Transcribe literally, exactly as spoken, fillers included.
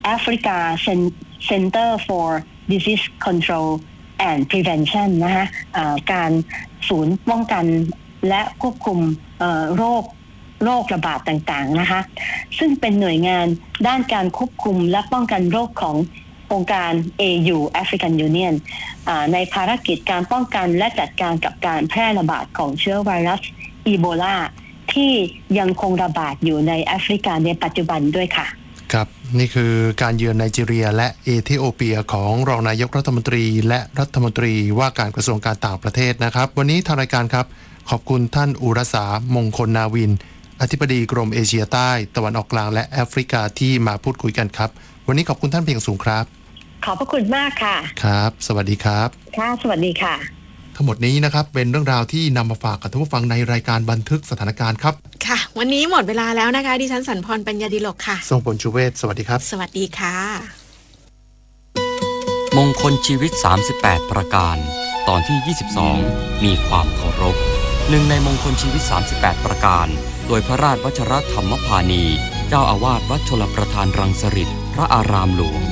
Africa Center for Disease Control and Prevention นะคะการศูนย์ป้องกันและควบคุมโรคโรคระบาดต่างๆนะคะซึ่งเป็นหน่วยงานด้านการควบคุมและป้องกันโรคขององค์การ เอ ยู African Union ในภารกิจการป้องกันและจัดการกับการแพร่ระบาดของเชื้อไวรัสอีโบลาที่ยังคงระบาดอยู่ในแอฟริกาในปัจจุบันด้วยค่ะครับนี่คือการเยือนไนจีเรียและเอธิโอเปียของรองนายกรัฐมนตรีและรัฐมนตรีว่าการกระทรวงการต่างประเทศนะครับวันนี้ทางรายการครับขอบคุณท่านอุรสามงคลนาวินอธิบดีกรมเอเชียใต้ตะวันออกกลางและแอฟริกาที่มาพูดคุยกันครับวันนี้ขอบคุณท่านเพียงสูงครับขอบพระคุณมากค่ะครับสวัสดีครับค่ะสวัสดีค่ะทั้งหมดนี้นะครับเป็นเรื่องราวที่นำมาฝากกับท่านผู้ฟังในรายการบันทึกสถานการณ์ครับค่ะวันนี้หมดเวลาแล้วนะคะดิฉันสันพรปัญญาดิลกค่ะทรงพลชูเวศสวัสดีครับสวัสดีค่ะมงคลชีวิตสามสิบแปดประการตอนที่ยี่สิบสองมีความเคารพหนึ่งในมงคลชีวิตสามสิบแปดประการโดยพระราชวชรธรรมพานีเจ้าอาวาสวัดชลประทานรังสฤษฎ์พระอารามหลวง